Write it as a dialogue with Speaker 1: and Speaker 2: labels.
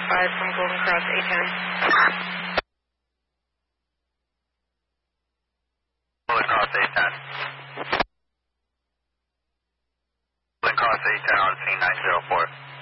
Speaker 1: from Golden Cross A10.
Speaker 2: Golden Cross A10. Golden Cross A10 on scene 904.